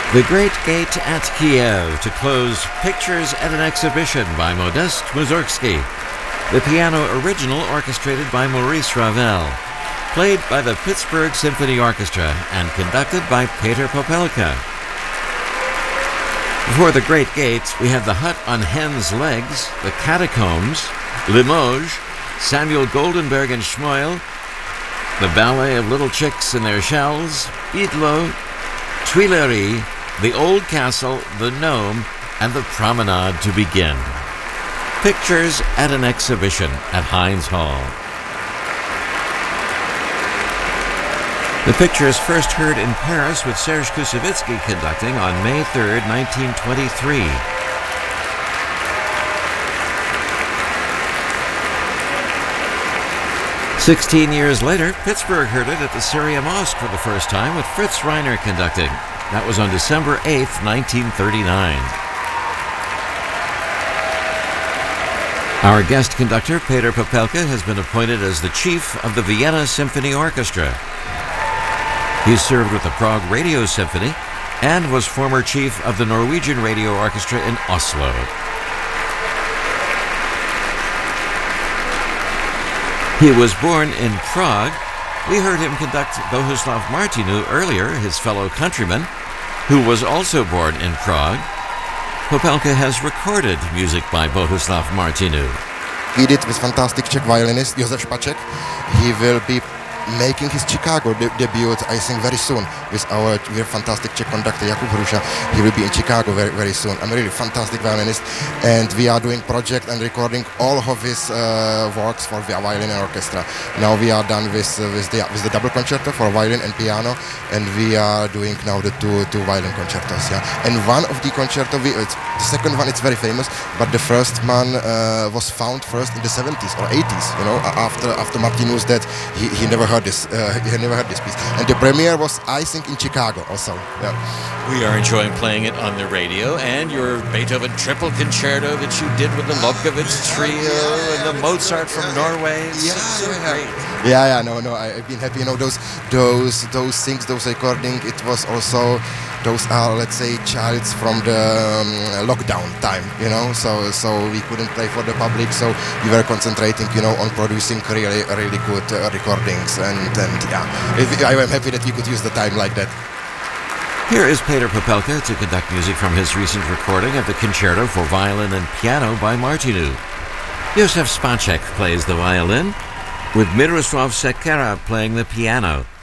The Great Gate at Kiev to close Pictures at an Exhibition by Modest Mussorgsky. The piano original orchestrated by Maurice Ravel. Played by the Pittsburgh Symphony Orchestra and conducted by Peter Popelka. Before the Great Gate, we have The Hut on Hen's Legs, The Catacombs, Limoges, Samuel Goldenberg and Schmoyle, The Ballet of Little Chicks in Their Shells, Bidlo, Tuileries, The Old Castle, The Gnome, and The Promenade to begin. Pictures at an Exhibition at Heinz Hall. The Pictures first heard in Paris with Serge Koussevitzky conducting on May 3, 1923. "16 years later, Pittsburgh heard it at the Syria Mosque for the first time with Fritz Reiner conducting. That was on December 8, 1939. Our guest conductor, Peter Popelka, has been appointed as the chief of the Vienna Symphony Orchestra. He served with the Prague Radio Symphony and was former chief of the Norwegian Radio Orchestra in Oslo. He was born in Prague. We heard him conduct Bohuslav Martinu earlier, his fellow countryman, who was also born in Prague. Popelka has recorded music by Bohuslav Martinu. We did with fantastic Czech violinist Josef Špaček. He will be making his Chicago debut, I think, very soon with our fantastic Czech conductor Jakub Hruša. He will be in Chicago very, very soon. I'm a really fantastic violinist, and we are doing project and recording all of his works for the violin and orchestra. Now we are done with the double concerto for violin and piano, and we are doing now the two violin concertos. Yeah, and one of the concerto, the second one, it's very famous, but the first one was found first in the 70s or 80s. You know, after Martinu's death, he never heard this. He had never heard this piece, and the premiere was, I think, in Chicago also. Yeah. We are enjoying playing it on the radio, and your Beethoven triple concerto that you did with the Lobkowitz trio and the Mozart from Norway. So great. Yeah. No. I've been happy. You know, those things, those recording. It was also, those are, let's say, childs from the lockdown time. You know, so we couldn't play for the public, so we were concentrating, you know, on producing really good recordings. And yeah, I am happy that we could use the time like that. Here is Peter Popelka to conduct music from his recent recording of the Concerto for Violin and Piano by Martinu. Josef Špaček plays the violin, with Miroslav Sekera playing the piano.